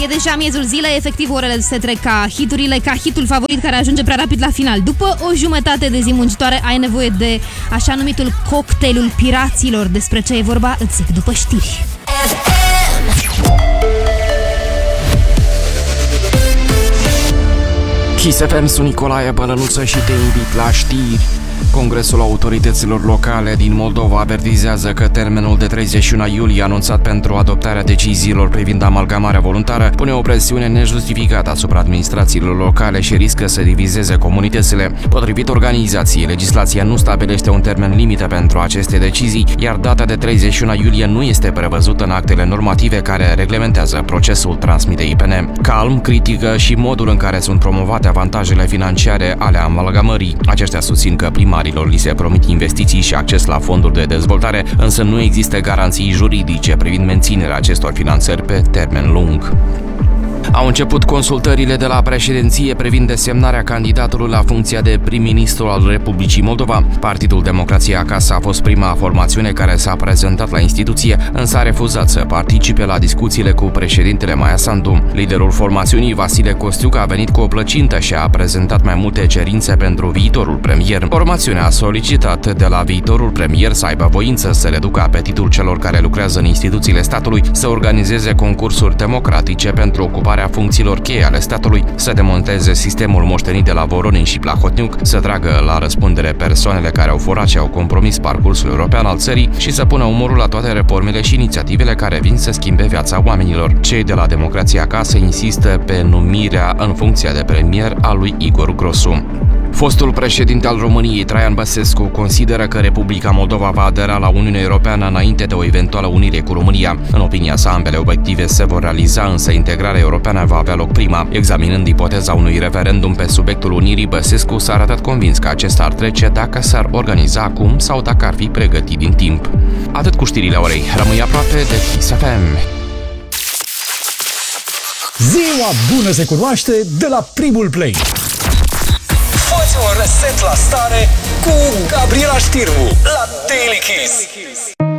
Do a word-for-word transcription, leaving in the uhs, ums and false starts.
E deja miezul zilei, efectiv orele se trec ca hiturile, ca hitul favorit care ajunge prea rapid la final. După o jumătate de zi muncitoare ai nevoie de așa numitul cocktailul piraților. Despre ce e vorba îți zic după știri. Kiss F M, sunt Nicolae Bălănuță și te invit la știri. Congresul Autorităților Locale din Moldova avertizează că termenul de treizeci și unu iulie anunțat pentru adoptarea deciziilor privind amalgamarea voluntară pune o presiune nejustificată asupra administrațiilor locale și riscă să divizeze comunitățile. Potrivit organizației, legislația nu stabilește un termen limită pentru aceste decizii, iar data de treizeci și unu iulie nu este prevăzută în actele normative care reglementează procesul, transmite I P N. Calm critică și modul în care sunt promovate avantajele financiare ale amalgamării. Aceștia susțin că primarilor li se promit investiții și acces la fonduri de dezvoltare, însă nu există garanții juridice privind menținerea acestor finanțări pe termen lung. Au început consultările de la președinție privind desemnarea candidatului la funcția de prim-ministru al Republicii Moldova. Partidul Democrația Acasă a fost prima formațiune care s-a prezentat la instituție, însă a refuzat să participe la discuțiile cu președintele Maia Sandu. Liderul formațiunii, Vasile Costiuc, a venit cu o plăcintă și a prezentat mai multe cerințe pentru viitorul premier. Formațiunea a solicitat de la viitorul premier să aibă voință să reducă apetitul celor care lucrează în instituțiile statului, să organizeze concursuri democratice pentru ocuparea funcțiilor cheie ale statului, să demonteze sistemul moștenit de la Voronin și Plahotniuc, să tragă la răspundere persoanele care au furat și au compromis parcursul european al țării și să pună umărul la toate reformele și inițiativele care vin să schimbe viața oamenilor. Cei de la Democrația Acasă insistă pe numirea în funcția de premier a lui Igor Grosu. Fostul președinte al României, Traian Băsescu, consideră că Republica Moldova va adera la Uniunea Europeană înainte de o eventuală unire cu România. În opinia sa, ambele obiective se vor realiza, însă integrarea europeană va avea loc prima. Examinând ipoteza unui referendum pe subiectul unirii, Băsescu s-a arătat convins că acesta ar trece dacă s-ar organiza acum sau dacă ar fi pregătit din timp. Atât cu știrile orei. Rămâi aproape de Kiss F M. Ziua bună se cunoaște de la primul play. Fă-ți un reset la stare cu Gabriela Știrbu la Daily Kiss.